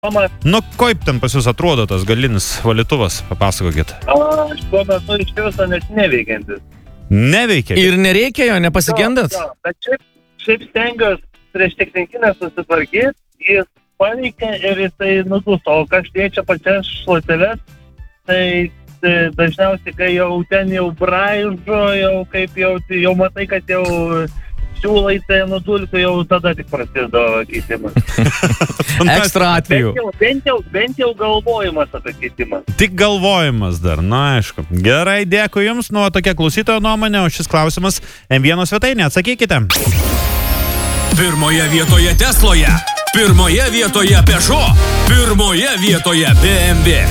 Nu, kaip ten pas jūs atrodo tas galinis valytuvas, papasakokit. Šiuo metu iš viso net neveikiantis. Neveikia. Ir nereikia jo, nepasigendat? Jo, bet šiaip stengiuosi prieš technikinę susitvarkyti, jis paveikia ir jisai nuduso, o kas liečia pačias šluoteles, tai dažniausiai, kai jau ten jau braižo, jau kaip jau matai, kad jau siūlai tai nudulkių, jau tada tik prasideda keitimas. Ekstra atveju. Bent jau galvojimas apie keitimą. Tik galvojimas dar, na aišku. Gerai, dėkui jums, nu, tokia klausytojo nuomonė, o šis klausimas M1 svetainė, atsakykite. Pirmoje vietoje Tesloje, pirmoje vietoje Peugeot, pirmoje vietoje BMW.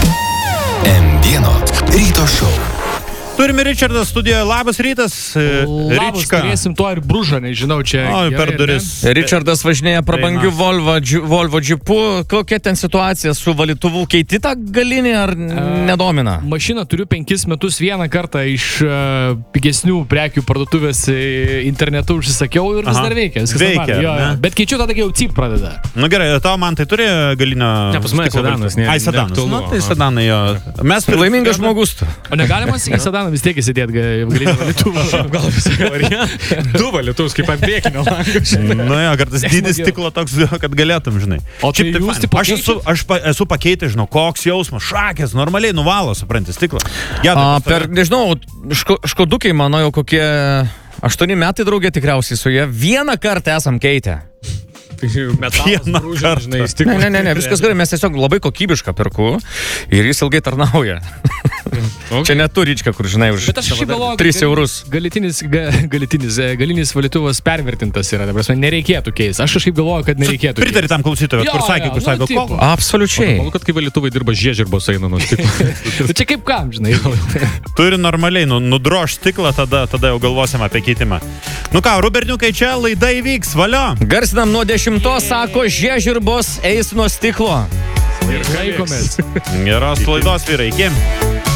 M1 ryto šou. Turime Richardas studijoje. Labas rytas. Labas, turėsim to ir bružą, nežinau, čia. O, per duris. Richardas važinėja prabangių Volvo džipu. Kokia ten situacija su valytuvu? Keiti tą galinį ar nedomina? Mašiną turiu 5 metus, vieną kartą iš pigesnių prekių parduotuvės internetu užsisakiau ir vis dar veikia. Veikia, jo. Bet keičiu tada, kai jau cyp pradeda. Nu gerai, tau man tai turi galinio... Ne, pas mane sedanas. Ai, sedanas. Nu, tai sedanai jo. Mes laimingas žmogus. O negalima į sedaną vis tiek įsidėt galinį valytuvą. Gal visai variantą. 2 valytuvus, kaip ant priekinio lango. Nu jo, kartais dydis stiklo toks, kad galėtum, žinai. O tai jūs tipo aš esu pakeitęs, žinau, koks jausmas, šakės, normaliai nuvalo, supranti, stiklą. Per, nežinau, škodukai mano jau kokie 8 metai draugė tikriausiai su jie. Vieną kartą esam keitę. Metalas brūžė, žinai, stiklą. Ne, viskas gerai, mes tiesiog labai kokybišką perku ir jis ilgai tarnauja. Čia net turička, kur, žinai, už 3 eurus. Galinis valytuvas pervertintas yra, ta prasme, nereikėtų keisti. Aš kažkaip galvoju, kad nereikėtų. Pritari tam klausytojui, kur sakė, ko? Absoliučiai. Manau, kad kai valytuvai dirba, žiežirbos eina nuo stiklo. Tai čia kaip kam, žinai. Turi normaliai, nudroš stiklą, tada jau galvosim apie keitimą. Nu ką, Ruberniukai, čia laida įvyks, valio. Garsinam nuo 10, sako, žiežirbos eis nuo stiklo. Ir kaikomės. Geros laidos, vyrai, iki.